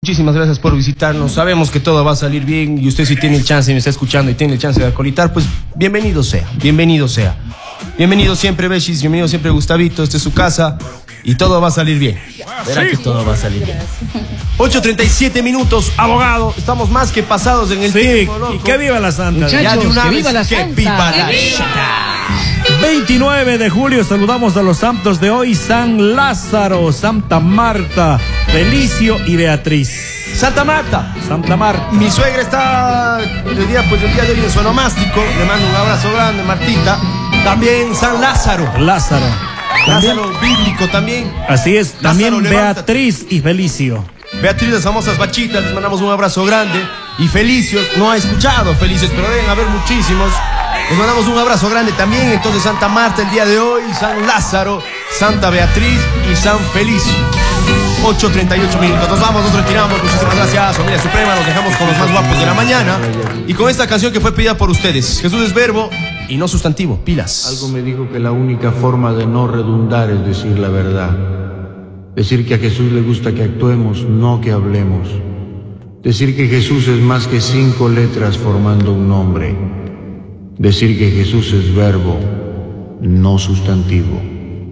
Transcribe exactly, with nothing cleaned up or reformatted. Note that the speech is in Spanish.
Muchísimas gracias por visitarnos. Sabemos que todo va a salir bien y usted si tiene el chance y me está escuchando y tiene el chance de acolitar, pues bienvenido sea, bienvenido sea. Bienvenido siempre Beshis, bienvenido siempre Gustavito, esta es su casa y todo va a salir bien. Verá que todo va a salir bien. ocho treinta y siete minutos, abogado, estamos más que pasados en el sí, tiempo, loco. Y que viva la Santa. Muchachos, ya de una que vez, viva la que Santa. viva la veintinueve de julio, saludamos a los santos de hoy: San Lázaro, Santa Marta, Felicio y Beatriz. Santa Marta. Santa Marta. Mi suegra está el día, pues, el día de hoy en su onomástico. Le mando un abrazo grande, Martita. También San Lázaro. Lázaro. ¿También? Lázaro bíblico también. Así es, Lázaro, también levántate. Beatriz y Felicio. Beatriz, las famosas bachitas, les mandamos un abrazo grande. Y Felicios, no ha escuchado Felicios, pero deben haber muchísimos. Les mandamos un abrazo grande también. Entonces, Santa Marta el día de hoy, San Lázaro, Santa Beatriz y San Felicio. ocho treinta y ocho minutos. Nos vamos, nos retiramos. Muchísimas gracias, familia suprema. Nos dejamos con los más guapos de la mañana. Y con esta canción que fue pedida por ustedes. Jesús es verbo y no sustantivo. Pilas. Algo me dijo que la única forma de no redundar es decir la verdad. Decir que a Jesús le gusta que actuemos, no que hablemos. Decir que Jesús es más que cinco letras formando un nombre. Decir que Jesús es verbo, no sustantivo.